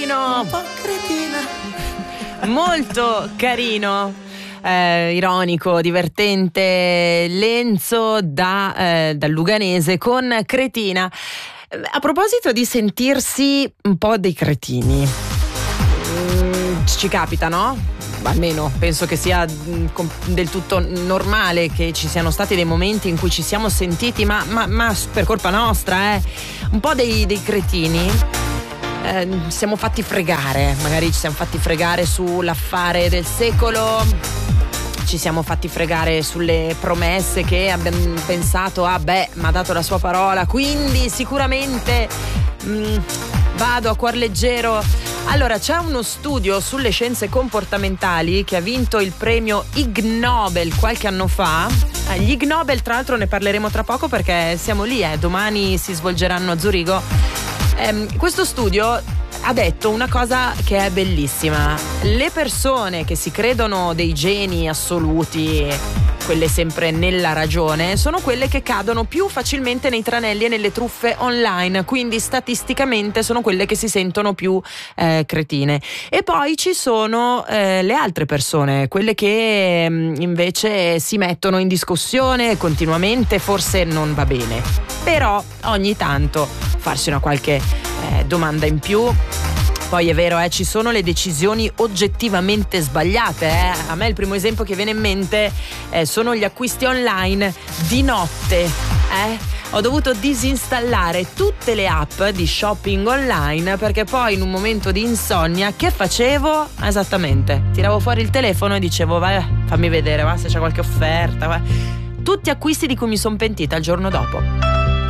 carino, un po' cretina, molto carino, ironico, divertente Lenzo dal Luganese con Cretina. A proposito di sentirsi un po' dei cretini, ci capita, no? Almeno penso che sia del tutto normale che ci siano stati dei momenti in cui ci siamo sentiti, ma per colpa nostra, un po' dei cretini. Siamo fatti fregare, magari ci siamo fatti fregare sull'affare del secolo, ci siamo fatti fregare sulle promesse che abbiamo pensato, mi ha dato la sua parola, quindi sicuramente vado a cuor leggero. Allora, c'è uno studio sulle scienze comportamentali che ha vinto il premio Ig Nobel qualche anno fa. Gli Ig Nobel, tra l'altro, ne parleremo tra poco perché siamo lì, domani si svolgeranno a Zurigo. Questo studio ha detto una cosa che è bellissima: le persone che si credono dei geni assoluti, quelle sempre nella ragione, sono quelle che cadono più facilmente nei tranelli e nelle truffe online, quindi statisticamente sono quelle che si sentono più cretine. E poi ci sono le altre persone, quelle che invece si mettono in discussione continuamente, forse non va bene, però ogni tanto farsi una qualche domanda in più. Poi è vero, ci sono le decisioni oggettivamente sbagliate. A me il primo esempio che viene in mente sono gli acquisti online di notte. Ho dovuto disinstallare tutte le app di shopping online perché poi in un momento di insonnia che facevo? Esattamente, tiravo fuori il telefono e dicevo fammi vedere se c'è qualche offerta. Tutti acquisti di cui mi sono pentita il giorno dopo.